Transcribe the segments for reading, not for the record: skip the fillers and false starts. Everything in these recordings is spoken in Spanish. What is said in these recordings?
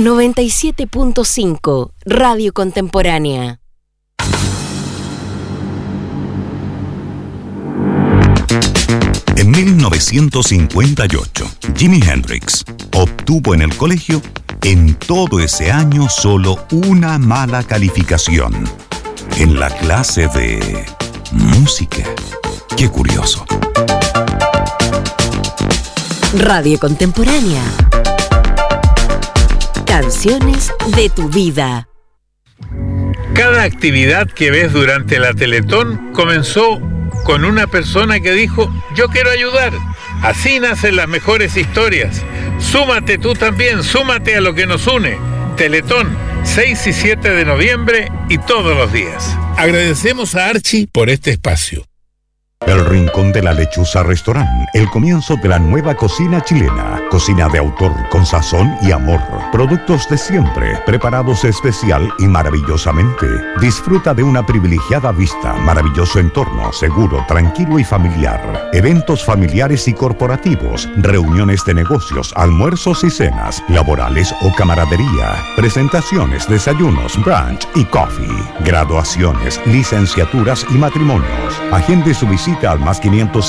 97.5 Radio Contemporánea. En 1958, Jimi Hendrix obtuvo en el colegio en todo ese año solo una mala calificación en la clase de música. ¡Qué curioso! Radio Contemporánea. Canciones de tu vida. Cada actividad que ves durante la Teletón comenzó con una persona que dijo: yo quiero ayudar. Así nacen las mejores historias. Súmate tú también, súmate a lo que nos une. Teletón, 6 y 7 de noviembre y todos los días. Agradecemos a Archie por este espacio. El Rincón de la Lechuza Restaurant, el comienzo de la nueva cocina chilena. Cocina de autor con sazón y amor. Productos de siempre, preparados especial y maravillosamente. Disfruta de una privilegiada vista, maravilloso entorno, seguro, tranquilo y familiar. Eventos familiares y corporativos, reuniones de negocios, almuerzos y cenas, laborales o camaradería. Presentaciones, desayunos, brunch y coffee. Graduaciones, licenciaturas y matrimonios. Agende su visita al más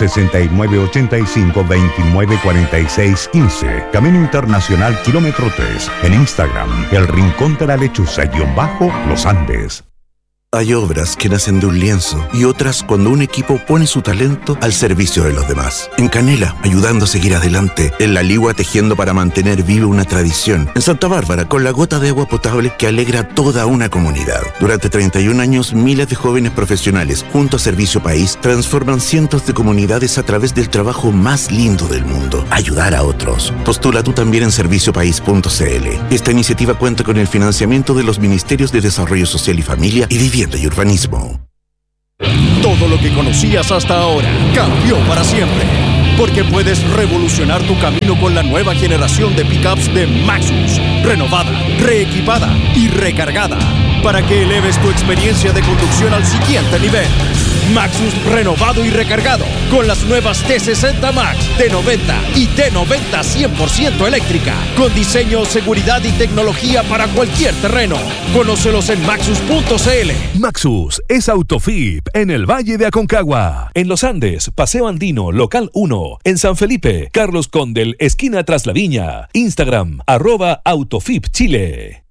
569 85 29 46 15, Camino Internacional Kilómetro 3. En Instagram, El Rincón de la Lechuza_Los Andes. Hay obras que nacen de un lienzo y otras cuando un equipo pone su talento al servicio de los demás. En Canela, ayudando a seguir adelante. En La Ligua, tejiendo para mantener viva una tradición. En Santa Bárbara, con la gota de agua potable que alegra a toda una comunidad. Durante 31 años, miles de jóvenes profesionales, junto a Servicio País, transforman cientos de comunidades a través del trabajo más lindo del mundo: ayudar a otros. Postula tú también en serviciopaís.cl. Esta iniciativa cuenta con el financiamiento de los Ministerios de Desarrollo Social y Familia y Vivienda y Urbanismo. Todo lo que conocías hasta ahora cambió para siempre, porque puedes revolucionar tu camino con la nueva generación de pickups de Maxus, renovada, reequipada y recargada, para que eleves tu experiencia de conducción al siguiente nivel. Maxus renovado y recargado con las nuevas T60 Max, T90 y T90 100% eléctrica, con diseño, seguridad y tecnología para cualquier terreno. Conócelos en maxus.cl. Maxus es Autofip en el Valle de Aconcagua. En Los Andes, Paseo Andino, Local 1. En San Felipe, Carlos Condel, esquina Tras la Viña. Instagram, @Autofip Chile.